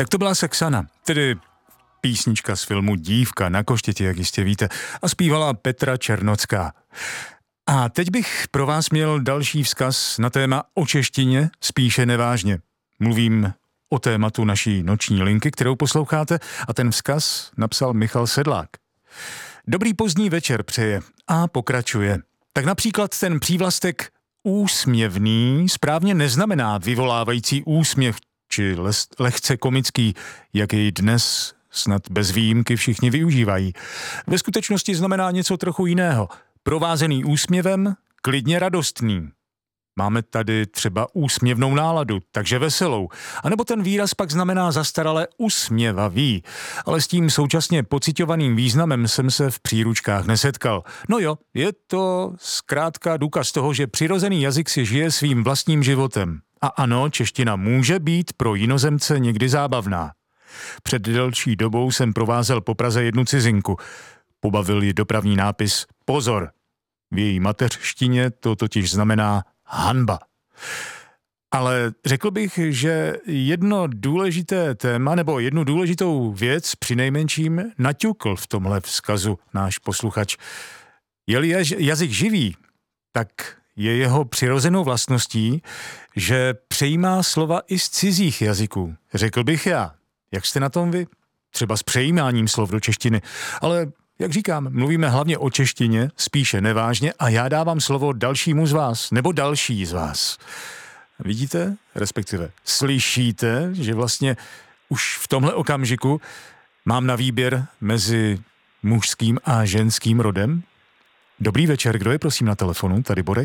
Tak to byla Sexana, tedy písnička z filmu Dívka na koštěti, jak jistě víte, a zpívala Petra Černocká. A teď bych pro vás měl další vzkaz na téma o češtině, spíše nevážně. Mluvím o tématu naší noční linky, kterou posloucháte, a ten vzkaz napsal Michal Sedlák. Dobrý pozdní večer přeje a pokračuje. Tak například ten přívlastek úsměvný správně neznamená vyvolávající úsměv či lehce komický, jak jej dnes snad bez výjimky všichni využívají. Ve skutečnosti znamená něco trochu jiného. Provázený úsměvem, klidně radostný. Máme tady třeba úsměvnou náladu, takže veselou. A nebo ten výraz pak znamená zastarale usměvavý. Ale s tím současně pociťovaným významem jsem se v příručkách nesetkal. No jo, je to zkrátka důkaz toho, že přirozený jazyk si žije svým vlastním životem. A ano, čeština může být pro jinozemce někdy zábavná. Před delší dobou jsem provázel po Praze jednu cizinku. Pobavil ji dopravní nápis Pozor. V její mateřštině to totiž znamená hanba. Ale řekl bych, že jedno důležité téma nebo jednu důležitou věc přinejmenším naťukl v tomhle vzkazu náš posluchač. Je-li jazyk živý, tak je jeho přirozenou vlastností, že přejímá slova i z cizích jazyků. Řekl bych já. Jak jste na tom vy? Třeba s přejímáním slov do češtiny. Ale jak říkám, mluvíme hlavně o češtině, spíše nevážně, a já dávám slovo dalšímu z vás, nebo další z vás. Vidíte, respektive slyšíte, že vlastně už v tomhle okamžiku mám na výběr mezi mužským a ženským rodem? Dobrý večer, kdo je prosím na telefonu? Tady Borek.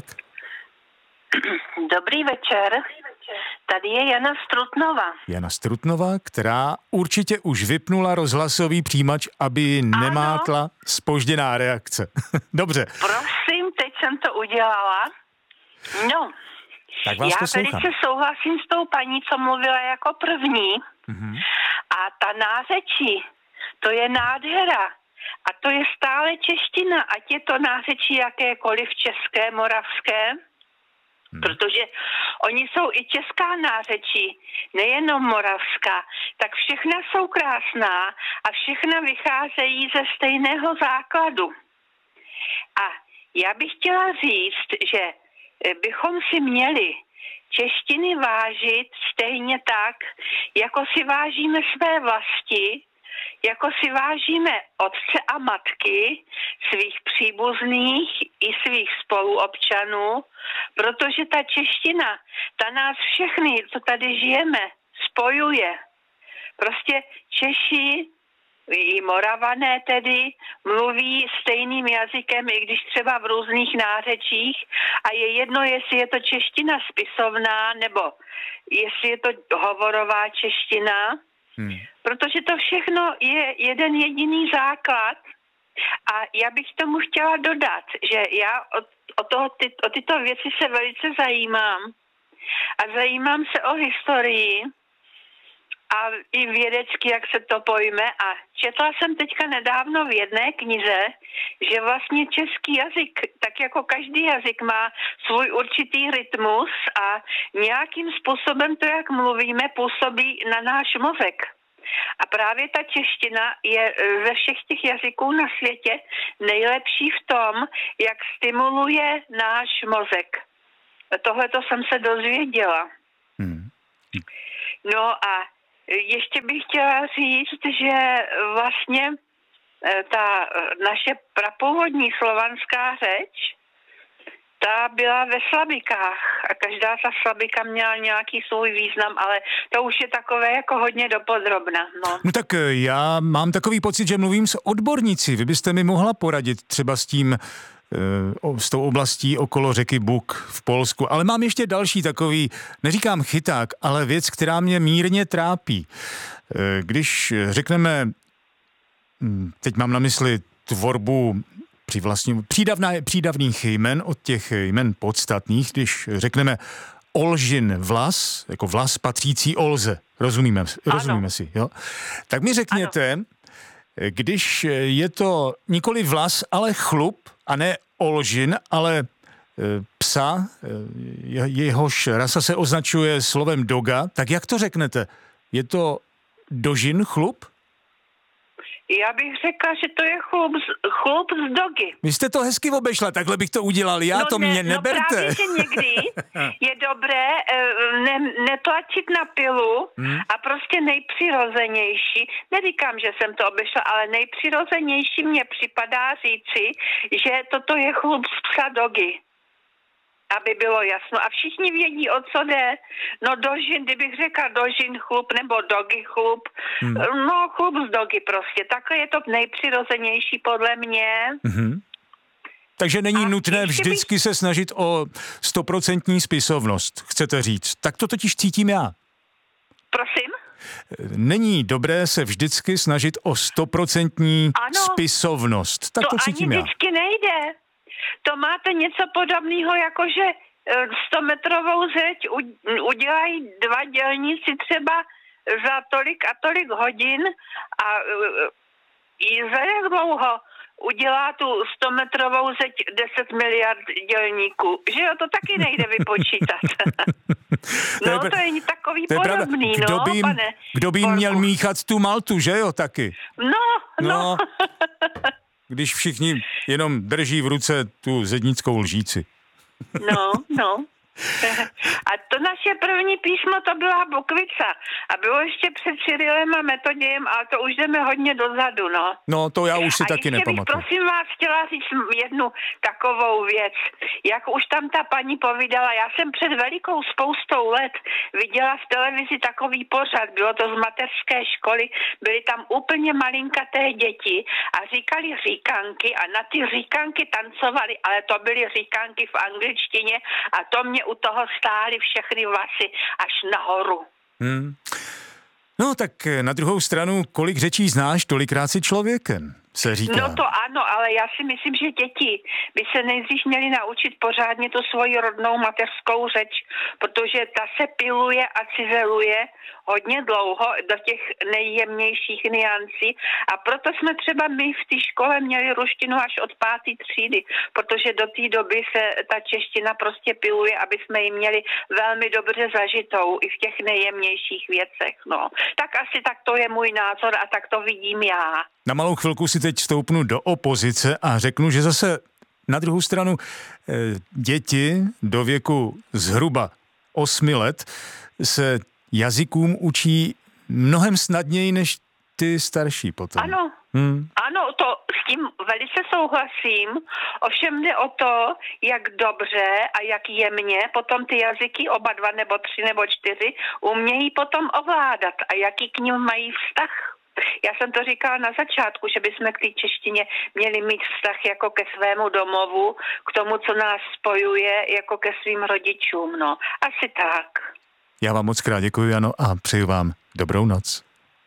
Dobrý večer. Tady je Jana Strutnova. Jana Strutnova, která určitě už vypnula rozhlasový přijímač, aby nemátla zpožděná reakce. Dobře. Prosím, teď jsem to udělala. No, tak vás já poslouchám. velice souhlasím s tou paní, co mluvila jako první. A ta nářečí, to je nádhera. A to je stále čeština, ať je to nářečí jakékoliv české, moravské, protože oni jsou i česká nářečí, nejenom moravská, tak všechna jsou krásná a všechna vycházejí ze stejného základu. A já bych chtěla říct, že bychom si měli češtiny vážit stejně tak, jako si vážíme své vlasti, jako si vážíme otce a matky, svých příbuzných i svých spoluobčanů, protože ta čeština, ta nás všechny, co tady žijeme, spojuje. Prostě Češi, i Moravané tedy, mluví stejným jazykem, i když třeba v různých nářečích, a je jedno, jestli je to čeština spisovná, nebo jestli je to hovorová čeština, protože to všechno je jeden jediný základ. A já bych tomu chtěla dodat, že já o tyto věci se velice zajímám. A zajímám se o historii a i vědecky, jak se to pojme. A četla jsem teďka nedávno v jedné knize, že vlastně český jazyk, tak jako každý jazyk, má svůj určitý rytmus a nějakým způsobem to, jak mluvíme, působí na náš mozek. A právě ta čeština je ze všech těch jazyků na světě nejlepší v tom, jak stimuluje náš mozek. Tohleto jsem se dozvěděla. No a ještě bych chtěla říct, že vlastně ta naše prapůvodní slovanská řeč, ta byla ve slabikách a každá ta slabika měla nějaký svůj význam, ale to už je takové jako hodně dopodrobna. No tak já mám takový pocit, že mluvím s odborníci. Vy byste mi mohla poradit třeba s tou oblastí okolo řeky Buk v Polsku. Ale mám ještě další takový, neříkám chyták, ale věc, která mě mírně trápí. Když řekneme, teď mám na mysli tvorbu přídavných jmen od těch jmen podstatných, když řekneme Olžin vlas, jako vlas patřící Olze, rozumíme si, jo? Tak mi řekněte, když je to nikoli vlas, ale chlup, a ne Olžin, ale psa, jehož rasa se označuje slovem doga, tak jak to řeknete? Je to dožin chlup? Já bych řekla, že to je chlup z dogy. Vy jste to hezky obešla, takhle bych to udělal. Mě neberte. No právě, že někdy je dobré netlačit na pilu a prostě nejpřirozenější. Neříkám, že jsem to obešla, ale nejpřirozenější mně připadá říci, že toto je chlup z psa dogy. Aby bylo jasno. A všichni vědí, o co jde. No dožin, kdybych řekla dožin chlup nebo dogy chlup. No chlup z dogy prostě. Takhle je to nejpřirozenější podle mě. Takže není nutné vždycky se snažit o 100% spisovnost, chcete říct. Tak to totiž cítím já. Prosím? Není dobré se vždycky snažit o 100% spisovnost. Tak to cítím já. Ani vždycky nejde. To máte něco podobného, jako že 100-metrovou zeď udělají 2 dělníci třeba za tolik a tolik hodin a za jak dlouho udělá tu 100-metrovou zeď 10 miliard dělníků. Že jo, to taky nejde vypočítat. No, to je takový podobný, Kdo by měl míchat tu maltu, že jo, taky? No. Když všichni jenom drží v ruce tu zednickou lžíci. No. A to naše první písmo, to byla Bukvica. A bylo ještě před Cyrilem a Metodějem, ale to už jdeme hodně dozadu, no. No, to já už si taky nepamatuju. Bych, prosím vás, chtěla říct jednu takovou věc. Jak už tam ta paní povídala, já jsem před velikou spoustou let viděla v televizi takový pořad, bylo to z mateřské školy, byly tam úplně malinkaté děti a říkali říkanky a na ty říkanky tancovali, ale to byly říkanky v angličtině a to mě u toho stály všechny vlasy až nahoru. No tak na druhou stranu, kolik řečí znáš, tolikrát si člověkem, se říká. No to ano, ale já si myslím, že děti by se nejdřív měly naučit pořádně tu svoji rodnou mateřskou řeč, protože ta se piluje a cizeluje hodně dlouho do těch nejjemnějších niancí a proto jsme třeba my v té škole měli ruštinu až od 5. třídy, protože do té doby se ta čeština prostě piluje, aby jsme ji měli velmi dobře zažitou i v těch nejjemnějších věcech, no. Tak asi tak to je můj názor a tak to vidím já. Na malou chvilku si teď vstoupnu do opozice a řeknu, že zase na druhou stranu děti do věku zhruba 8 let se jazykům učí mnohem snadněji než ty starší potom. Ano, to s tím velice souhlasím. Ovšem jde o to, jak dobře a jak jemně potom ty jazyky, oba 2 nebo 3 nebo 4, umějí potom ovládat a jaký k nim mají vztah. Já jsem to říkala na začátku, že bychom k té češtině měli mít vztah jako ke svému domovu, k tomu, co nás spojuje, jako ke svým rodičům, no. Asi tak. Já vám moc krát děkuji, Jano, a přeju vám dobrou noc.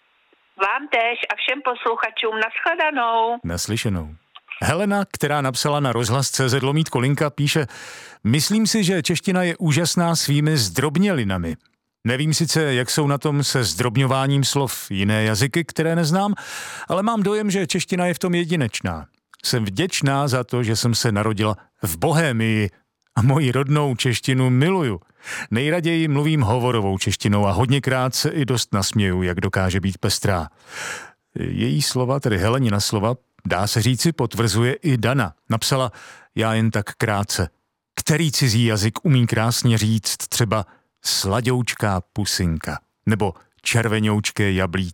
Vám též a všem posluchačům nashledanou. Naslyšenou. Helena, která napsala na rozhlas.cz/Kolinka, píše: Myslím si, že čeština je úžasná svými zdrobnělinami. Nevím sice, jak jsou na tom se zdrobňováním slov jiné jazyky, které neznám, ale mám dojem, že čeština je v tom jedinečná. Jsem vděčná za to, že jsem se narodila v Bohémii a moji rodnou češtinu miluju. Nejraději mluvím hovorovou češtinou a hodněkrát se i dost nasměju, jak dokáže být pestrá. Její slova, tedy Helenina slova, dá se říci, potvrzuje i Dana. Napsala: Já jen tak krátce. Který cizí jazyk umí krásně říct třeba sladoučká pusinka nebo červenoučké jablíčko?